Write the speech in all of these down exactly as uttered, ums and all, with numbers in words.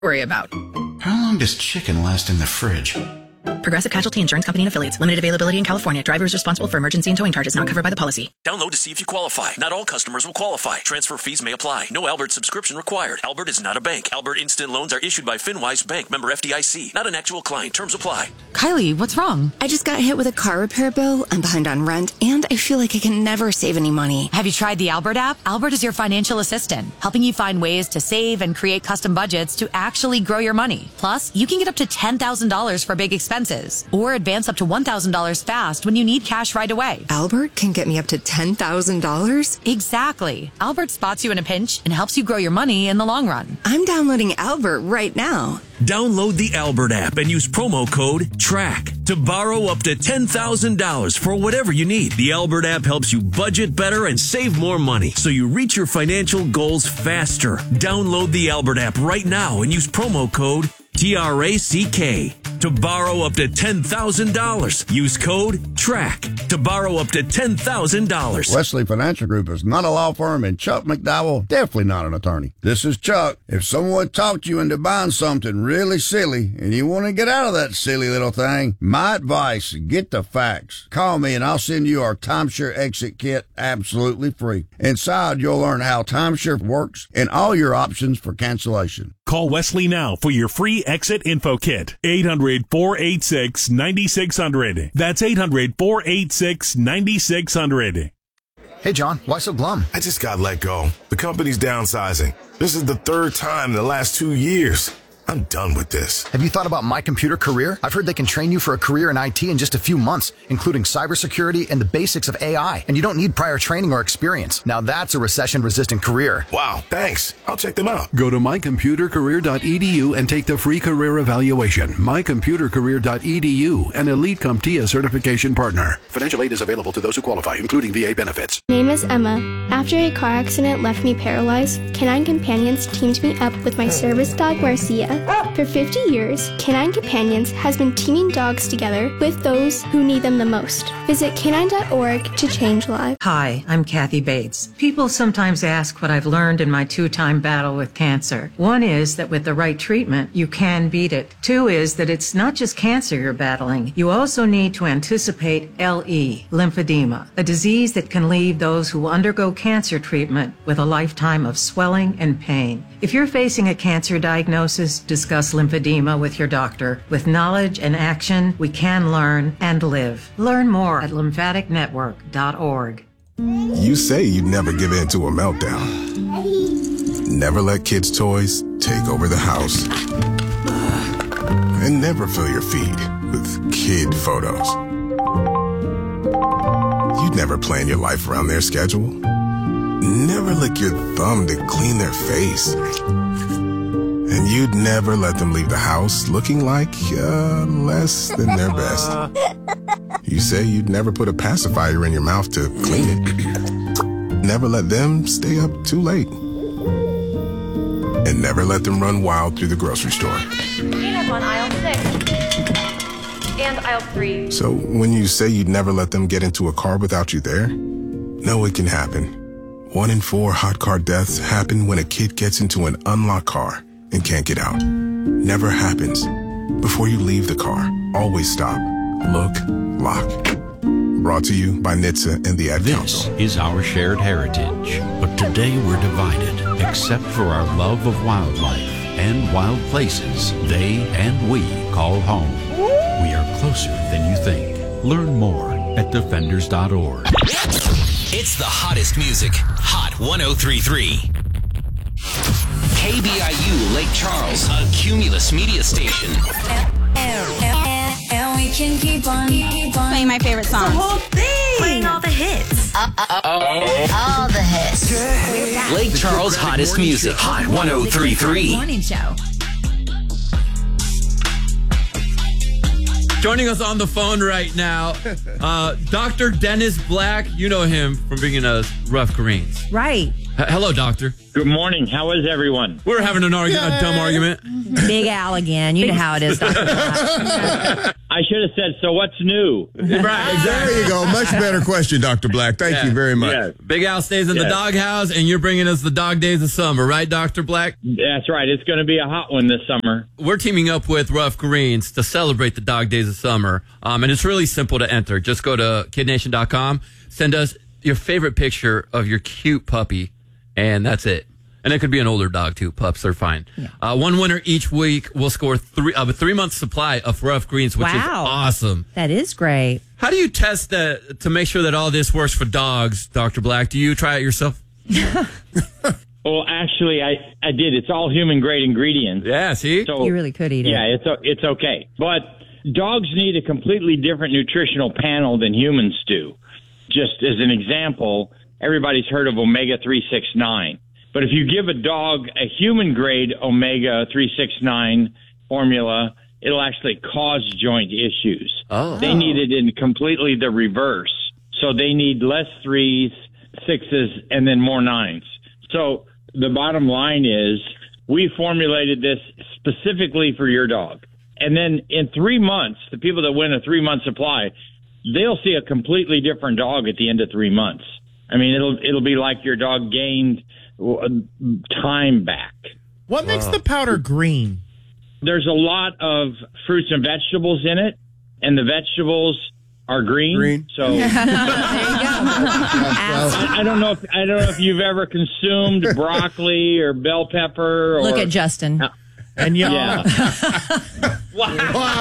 worry about. How long does chicken last in the fridge? Progressive Casualty Insurance Company and Affiliates. Limited availability in California. Driver is responsible for emergency and towing charges not covered by the policy. Download to see if you qualify. Not all customers will qualify. Transfer fees may apply. No Albert subscription required. Albert is not a bank. Albert Instant Loans are issued by FinWise Bank, member F D I C. Not an actual client. Terms apply. Kylie, what's wrong? I just got hit with a car repair bill. I'm behind on rent, and I feel like I can never save any money. Have you tried the Albert app? Albert is your financial assistant, helping you find ways to save and create custom budgets to actually grow your money. Plus, you can get up to ten thousand dollars for big expenses, or advance up to one thousand dollars fast when you need cash right away. Albert can get me up to ten thousand dollars? Exactly. Albert spots you in a pinch and helps you grow your money in the long run. I'm downloading Albert right now. Download the Albert app and use promo code TRACK to borrow up to ten thousand dollars for whatever you need. The Albert app helps you budget better and save more money so you reach your financial goals faster. Download the Albert app right now and use promo code T R A C K to borrow up to ten thousand dollars. Use code TRACK to borrow up to ten thousand dollars. Wesley Financial Group is not a law firm, and Chuck McDowell definitely not an attorney. This is Chuck. If someone talked you into buying something really silly and you want to get out of that silly little thing, my advice, get the facts. Call me and I'll send you our timeshare exit kit absolutely free. Inside, you'll learn how timeshare works and all your options for cancellation. Call Wesley now for your free exit info kit. eight hundred, four eight six, nine six zero zero. That's eight hundred, four eight six, nine six zero zero. Hey, John, why so glum? I just got let go. The company's downsizing. This is the third time in the last two years. I'm done with this. Have you thought about My Computer Career? I've heard they can train you for a career in I T in just a few months, including cybersecurity and the basics of A I. And you don't need prior training or experience. Now that's a recession-resistant career. Wow, thanks. I'll check them out. Go to my computer career dot e d u and take the free career evaluation. my computer career dot e d u, an Elite CompTIA certification partner. Financial aid is available to those who qualify, including V A benefits. My name is Emma. After a car accident left me paralyzed, Canine Companions teamed me up with my service dog, Marcia. For fifty years, Canine Companions has been teaming dogs together with those who need them the most. Visit canine dot org to change lives. Hi, I'm Kathy Bates. People sometimes ask what I've learned in my two-time battle with cancer. One is that with the right treatment, you can beat it. Two is that it's not just cancer you're battling. You also need to anticipate L E, lymphedema, a disease that can leave those who undergo cancer treatment with a lifetime of swelling and pain. If you're facing a cancer diagnosis, discuss lymphedema with your doctor. With knowledge and action, we can learn and live. Learn more at lymphatic network dot org. You say you'd never give in to a meltdown. Never let kids' toys take over the house. And never fill your feed with kid photos. You'd never plan your life around their schedule. Never lick your thumb to clean their face. And you'd never let them leave the house looking like uh, less than their best. You say you'd never put a pacifier in your mouth to clean it. Never let them stay up too late. And never let them run wild through the grocery store. Peanut on aisle six. And aisle three. So when you say you'd never let them get into a car without you there, no, it can happen. One in four hot car deaths happen when a kid gets into an unlocked car and can't get out. Never happens. Before you leave the car, always stop, look, lock. Brought to you by N H T S A and the Ad This Council. is our shared heritage, but today we're divided, except for our love of wildlife and wild places they and we call home. We are closer than you think. Learn more at defenders dot org. It's the hottest music, Hot one oh three point three. K B I U Lake Charles, a Cumulus media station. And we can keep on, keep on playing my favorite songs. The whole thing. Playing all the hits. Uh, uh, uh, all the hits. Lake Charles' hottest music, Hot one oh three point three. Morning show. Joining us on the phone right now, uh, Doctor Dennis Black. You know him from being in a Rough Greens. Right. H- hello, Doctor. Good morning. How is everyone? We're having an argument, a dumb argument. Big Al again. You know how it is, Doctor Black. I I should have said, so what's new? Right, There you go. Much better question, Doctor Black. Thank Yeah. you very much. Yes. Big Al stays in the Yes. doghouse, and you're bringing us the dog days of summer, right, Doctor Black? That's right. It's going to be a hot one this summer. We're teaming up with Rough Greens to celebrate the dog days of summer. Um, and it's really simple to enter. Just go to kid nation dot com, send us your favorite picture of your cute puppy, and that's it. And it could be an older dog, too. Pups are fine. Yeah. Uh, one winner each week will score three, uh, a three-month supply of Rough Greens, which Wow. is awesome. That is great. How do you test that to make sure that all this works for dogs, Doctor Black? Do you try it yourself? Well, actually, I, I did. It's all human-grade ingredients. Yeah, see? So, You really could eat it. Yeah, it's o- it's okay. But dogs need a completely different nutritional panel than humans do. Just as an example, everybody's heard of omega three sixty-nine. But if you give a dog a human-grade omega three sixty-nine formula, it'll actually cause joint issues. Oh. They need it in completely the reverse. So they need less threes, sixes, and then more nines. So the bottom line is we formulated this specifically for your dog. And then in three months, the people that win a three-month supply, they'll see a completely different dog at the end of three months. I mean, it'll it'll be like your dog gained time back. What makes the powder green? There's a lot of fruits and vegetables in it, and the vegetables are green. Green. So I, I don't know if I don't know if you've ever consumed broccoli or bell pepper. Or, Look at Justin. And y'all. Yeah. Wow.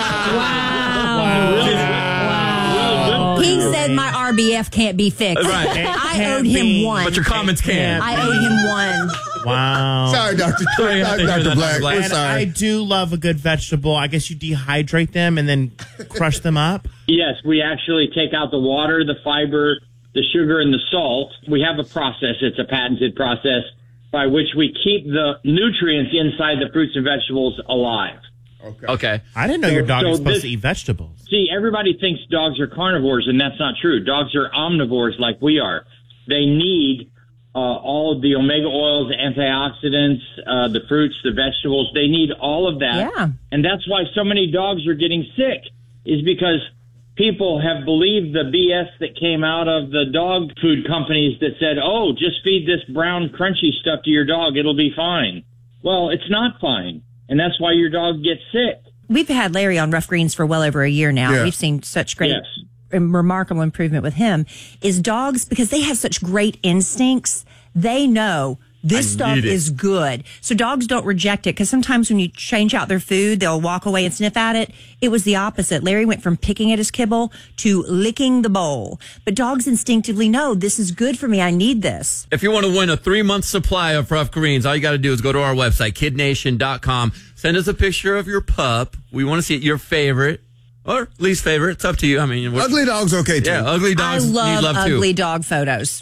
Wow. He said my R B F can't be fixed. Right. I Can't owed him be. one. But your comments can. I owed him one. Wow. Sorry, Doctor Sorry, I have to hear Doctor that, Black. Doctor Black. We're And sorry. I do love a good vegetable. I guess you dehydrate them and then crush them up. Yes, we actually take out the water, the fiber, the sugar, and the salt. We have a process. It's a patented process by which we keep the nutrients inside the fruits and vegetables alive. Okay. Okay. I didn't know So- your dog so was supposed this- to eat vegetables. See, everybody thinks dogs are carnivores, and that's not true. Dogs are omnivores like we are. They need uh, all of the omega oils, the antioxidants, uh, the fruits, the vegetables. They need all of that. Yeah. And that's why so many dogs are getting sick, is because people have believed the B S that came out of the dog food companies that said, oh, just feed this brown crunchy stuff to your dog. It'll be fine. Well, it's not fine. And that's why your dog gets sick. We've had Larry on Rough Greens for well over a year now. Yeah. We've seen such great, Yes. and remarkable improvement with him. Is dogs, because they have such great instincts, they know this I stuff need it. is good. So dogs don't reject it, because sometimes when you change out their food, they'll walk away and sniff at it. It was the opposite. Larry went from picking at his kibble to licking the bowl. But dogs instinctively know this is good for me. I need this. If you want to win a three-month supply of Rough Greens, all you got to do is go to our website, kid nation dot com. Send us a picture of your pup. We want to see your favorite or least favorite. It's up to you. I mean, we're- Ugly dog's okay, too. Yeah, ugly dogs I love, need love ugly too. dog photos.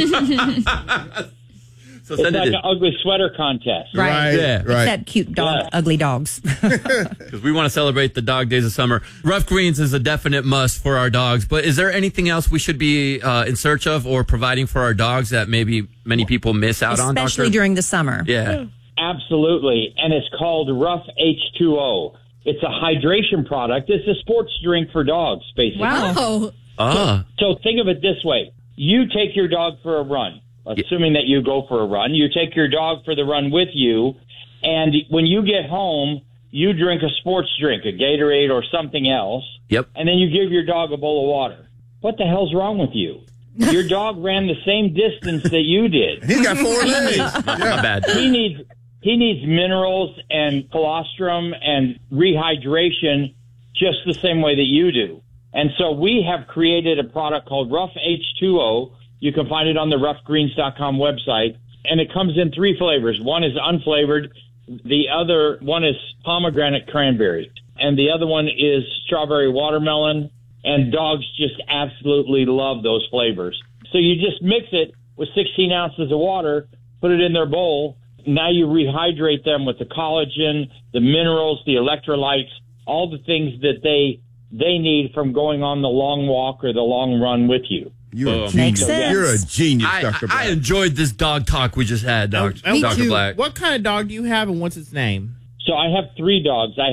So It's send like it an ugly sweater contest. Right. Yeah. Right. Except cute dog, Yeah. ugly dogs. because we want to celebrate the dog days of summer. Rough Greens is a definite must for our dogs. But is there anything else we should be uh, in search of or providing for our dogs that maybe many people miss out on? Especially Doctor? during the summer. Yeah. Absolutely. And it's called Rough H two O. It's a hydration product. It's a sports drink for dogs, basically. Wow. Ah. So think of it this way. You take your dog for a run, assuming that you go for a run. You take your dog for the run with you, and when you get home, you drink a sports drink, a Gatorade or something else, Yep. and then you give your dog a bowl of water. What the hell's wrong with you? Your dog ran the same distance that you did. He's got four legs. My bad. He needs he needs minerals and colostrum and rehydration just the same way that you do. And so we have created a product called Rough H two O. You can find it on the rough greens dot com website. And it comes in three flavors. One is unflavored. The other one is pomegranate cranberry. And the other one is strawberry watermelon. And dogs just absolutely love those flavors. So you just mix it with sixteen ounces of water, put it in their bowl. Now you rehydrate them with the collagen, the minerals, the electrolytes, all the things that they they need from going on the long walk or the long run with you. You're a Um, genius. sense. You're a genius, I, Doctor Black. I enjoyed this dog talk we just had, Doctor Oh, me Doctor too. Black. What kind of dog do you have, and what's its name? So I have three dogs. I have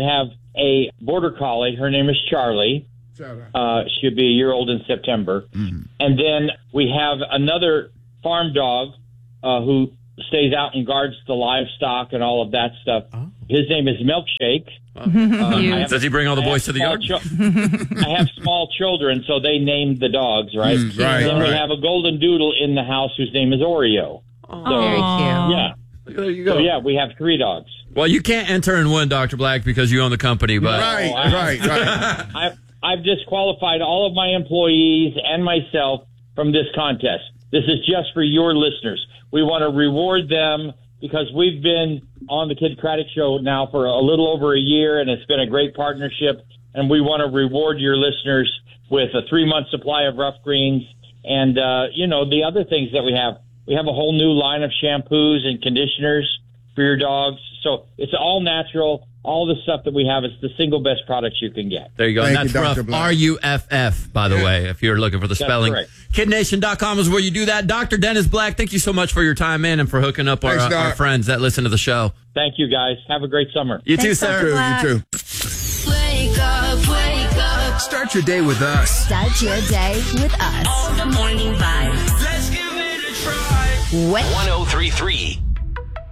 a border collie. Her name is Charlie. Uh, she'll be a year old in September. Mm-hmm. And then we have another farm dog uh, who stays out and guards the livestock and all of that stuff. Oh. His name is Milkshake. Uh, Does he bring all the boys to the yard? Cho- I have small children, so they named the dogs, right? Mm, right, then right. we have a golden doodle in the house whose name is Oreo. Oh, so, very cute. Yeah. There you go. So, yeah, we have three dogs. Well, you can't enter and win, Doctor Black, because you own the company. But Right, right, right. I've, I've disqualified all of my employees and myself from this contest. This is just for your listeners. We want to reward them because we've been on the Kid Craddock Show now for a little over a year, and it's been a great partnership. And we want to reward your listeners with a three-month supply of Rough Greens and, uh, you know, the other things that we have. We have a whole new line of shampoos and conditioners for your dogs. So it's all natural. All the stuff that we have is the single best products you can get. There you go. Thank and that's you, Rough, Doctor Black. R U F F, by the way, if you're looking for the That's spelling. correct. Kid Nation dot com is where you do that. Doctor Dennis Black, thank you so much for your time, man, and for hooking up our, Thanks, uh, Doc. our friends that listen to the show. Thank you, guys. Have a great summer. You too, sir. You too. Wake up, wake up. Start your day with us. Start your day with us. All the morning vibes. Let's give it a try. Wake one oh three point three